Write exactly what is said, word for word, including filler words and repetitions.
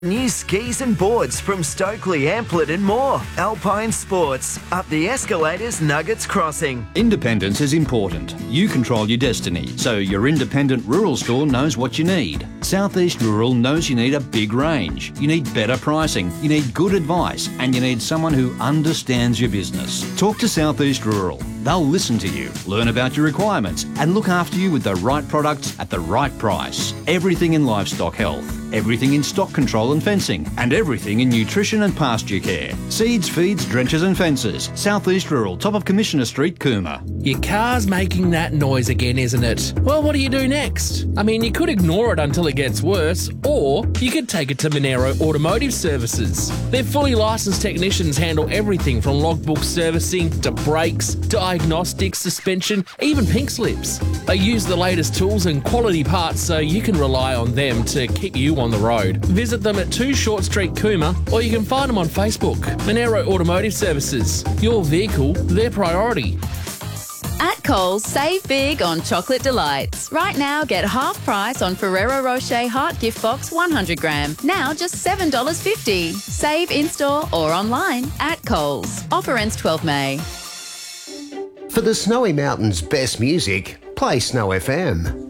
New skis and boards from Stokely, Amplet and more. Alpine Sports, up the escalators, Nuggets Crossing. Independence is important. You control your destiny, so your independent rural store knows what you need. Southeast Rural knows you need a big range. You need better pricing, you need good advice, and you need someone who understands your business. Talk to Southeast Rural. They'll listen to you, learn about your requirements, and look after you with the right products at the right price. Everything in livestock health, everything in stock control and fencing, and everything in nutrition and pasture care. Seeds, feeds, drenches and fences. Southeast Rural, top of Commissioner Street, Cooma. Your car's making that noise again, isn't it? Well, what do you do next? I mean, you could ignore it until it gets worse, or you could take it to Monero Automotive Services. Their fully licensed technicians handle everything from logbook servicing to brakes, diagnostics, suspension, even pink slips. They use the latest tools and quality parts so you can rely on them to keep you on the road. Visit them at two Short Street, Cooma, or you can find them on Facebook. Monero Automotive Services. Your vehicle, their priority. At Coles, save big on chocolate delights. Right now, get half price on Ferrero Rocher Heart Gift Box one hundred gram. Now just seven dollars fifty. Save in-store or online at Coles. Offer ends twelfth May. For the Snowy Mountains' best music, play Snow F M.